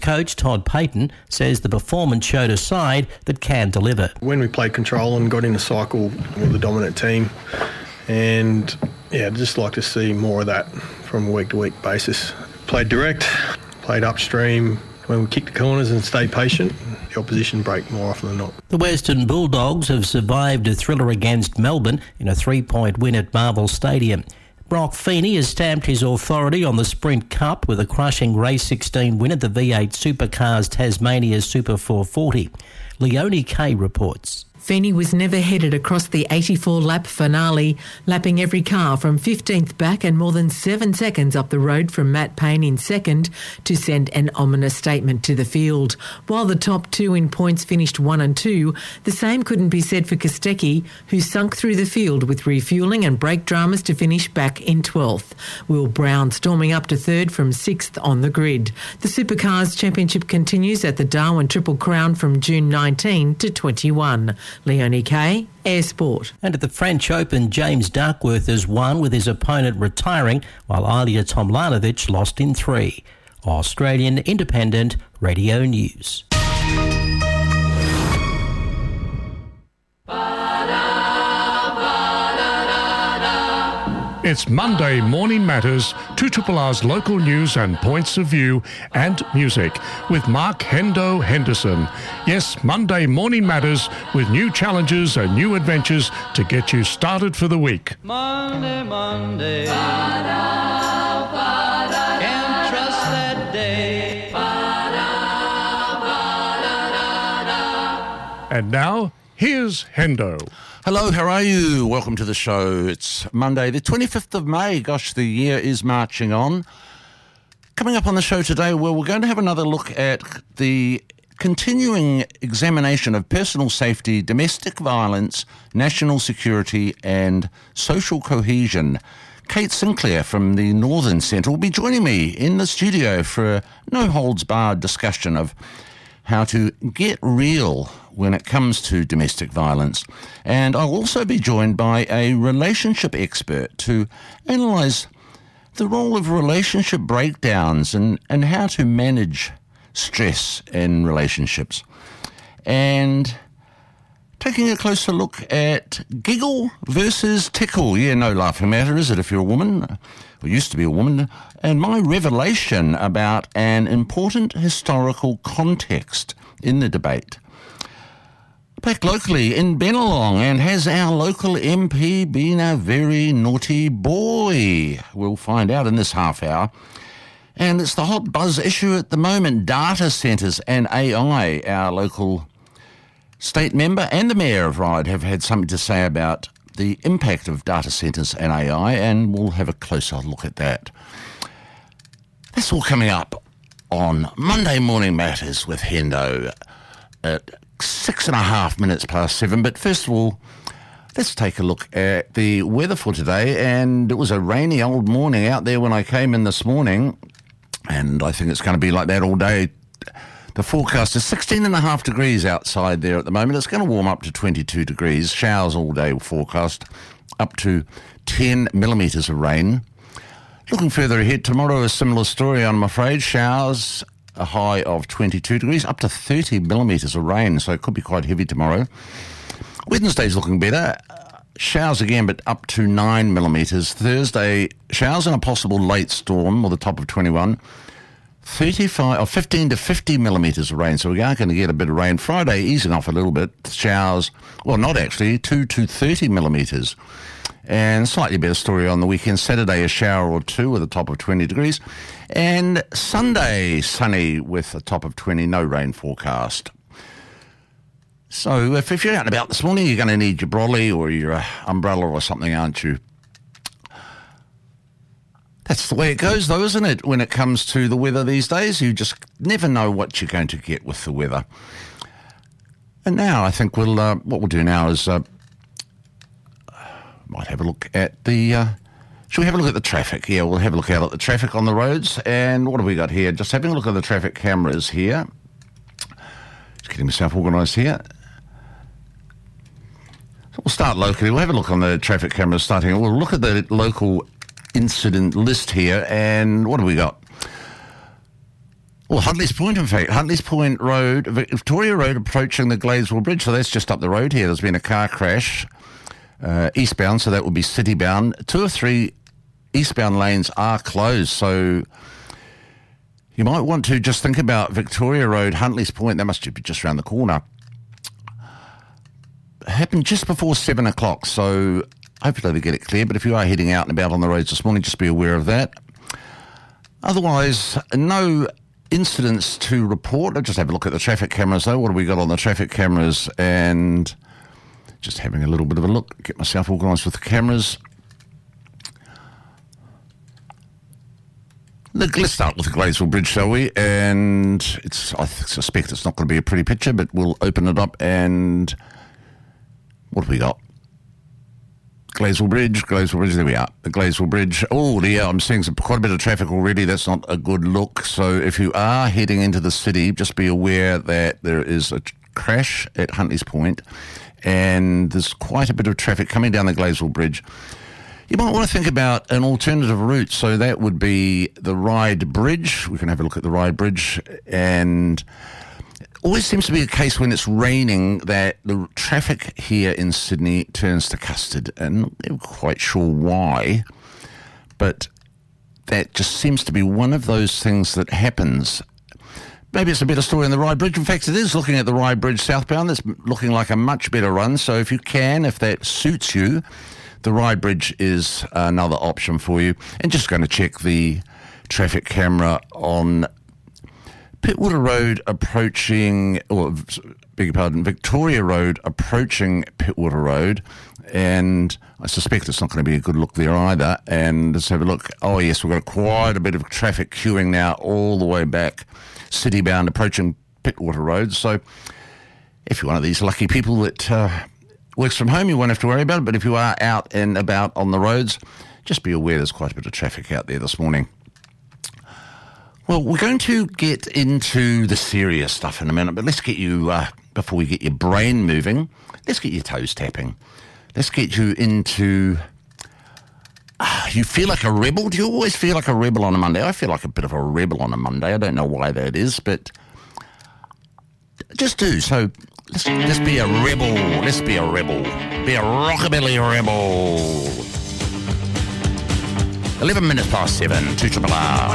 Coach Todd Payton says the performance showed a side that can deliver. When we played control and got in a cycle with the dominant team, and I'd just like to see more of that from a week-to-week basis. Played direct, played upstream. When we kicked the corners and stayed patient, the opposition break more often than not. The Western Bulldogs have survived a thriller against Melbourne in a 3-point win at Marvel Stadium. Brock Feeney has stamped his authority on the Sprint Cup with a crushing race 16 win at the V8 Supercars Tasmania Super 440. Leonie Kay reports. Feeney was never headed across the 84-lap finale, lapping every car from 15th back and more than 7 seconds up the road from Matt Payne in second to send an ominous statement to the field. While the top two in points finished 1 and 2, the same couldn't be said for Kostecki, who sunk through the field with refuelling and brake dramas to finish back in 12th. Will Brown storming up to third from 6th on the grid. The Supercars Championship continues at the Darwin Triple Crown from June 19 to 21. Leonie Kay, Air Sport. And at the French Open, James Duckworth has won with his opponent retiring, while Ilya Tomljanovic lost in 3. Australian Independent Radio News. It's Monday Morning Matters, 2RR's local news and points of view and music with Mark Hendo Henderson. Yes, Monday Morning Matters with new challenges and new adventures to get you started for the week. Monday, Monday, can't trust that day. And now, here's Hendo. Hello, how are you? Welcome to the show. It's Monday, the 25th of May. Gosh, the year is marching on. Coming up on the show today, well, we're going to have another look at the continuing examination of personal safety, domestic violence, national security and social cohesion. Kate Sinclair from the Northern Centre will be joining me in the studio for a no-holds-barred discussion of how to get real when it comes to domestic violence. And I'll also be joined by a relationship expert to analyse the role of relationship breakdowns and how to manage stress in relationships. And taking a closer look at giggle versus tickle. Yeah, no laughing matter, is it, if you're a woman, or used to be a woman? And my revelation about an important historical context in the debate. Back locally in Bennelong, and has our local MP been a very naughty boy? We'll find out in this half hour. And it's the hot buzz issue at the moment, data centres and AI. Our local state member and the Mayor of Ryde have had something to say about the impact of data centres and AI, and we'll have a closer look at that. That's all coming up on Monday Morning Matters with Hendo at 6.5 minutes past 7. But first of all, let's take a look at the weather for today. And it was a rainy old morning out there when I came in this morning, and I think it's going to be like that all day. The forecast is 16.5 degrees outside there at the moment. It's going to warm up to 22 degrees. Showers all day forecast, up to 10 millimetres of rain. Looking further ahead, tomorrow a similar story, I'm afraid. Showers, a high of 22 degrees, up to 30 millimetres of rain, so it could be quite heavy tomorrow. Wednesday's looking better. Showers again, but up to 9 millimetres. Thursday, showers and a possible late storm with a top of 21. 15 to 50 millimetres of rain, so we are going to get a bit of rain. Friday, easing off a little bit. Showers, well, not actually, 2 to 30 millimetres. And slightly better story on the weekend. Saturday, a shower or two with a top of 20 degrees. And Sunday, sunny with a top of 20, no rain forecast. So if you're out and about this morning, you're going to need your brolly or your umbrella or something, aren't you? That's the way it goes, though, isn't it? When it comes to the weather these days, you just never know what you're going to get with the weather. And now I think what we'll do now is might have a look at the... Shall we have a look at the traffic? Yeah, we'll have a look out at the traffic on the roads. And what have we got here? Just having a look at the traffic cameras here. Just getting myself organised here. So we'll start locally. We'll have a look on the traffic cameras starting. We'll look at the local incident list here. And what have we got? Well, Huntley's Point, in fact. Huntley's Point Road, Victoria Road approaching the Gladesville Bridge. So that's just up the road here. There's been a car crash eastbound, so that would be city-bound. 2 of 3 eastbound lanes are closed, so you might want to just think about Victoria Road, Huntley's Point. That must be just around the corner. It happened just before 7 o'clock, so hopefully they get it clear. But if you are heading out and about on the roads this morning, just be aware of that. Otherwise, no incidents to report. I'll just have a look at the traffic cameras, though. What have we got on the traffic cameras? And just having a little bit of a look, get myself organised with the cameras. Let's start with the Gladesville Bridge, shall we? And I suspect it's not going to be a pretty picture, but we'll open it up and what have we got? Gladesville Bridge, there we are. The Gladesville Bridge. Oh, yeah, I'm seeing quite a bit of traffic already. That's not a good look. So if you are heading into the city, just be aware that there is a crash at Huntley's Point and there's quite a bit of traffic coming down the Gladesville Bridge. You might want to think about an alternative route. So that would be the Ryde Bridge. We can have a look at the Ryde Bridge. And always seems to be a case when it's raining that the traffic here in Sydney turns to custard. And I'm not quite sure why, but that just seems to be one of those things that happens. Maybe it's a better story on the Ryde Bridge. In fact, it is. Looking at the Ryde Bridge southbound, it's looking like a much better run. So if you can, if that suits you, the Ryde Bridge is another option for you. And just going to check the traffic camera on Pittwater Road approaching, Victoria Road approaching Pittwater Road. And I suspect it's not going to be a good look there either. And let's have a look. Oh, yes, we've got quite a bit of traffic queuing now all the way back, city-bound, approaching Pittwater Road. So if you're one of these lucky people that works from home, you won't have to worry about it. But if you are out and about on the roads, just be aware there's quite a bit of traffic out there this morning. Well, we're going to get into the serious stuff in a minute, but let's get you, before we get your brain moving, let's get your toes tapping. Let's get you into... you feel like a rebel? Do you always feel like a rebel on a Monday? I feel like a bit of a rebel on a Monday. I don't know why that is, but just do. So let's be a rebel. Let's be a rebel. Be a rockabilly rebel. 11 minutes past 7, 2RRR.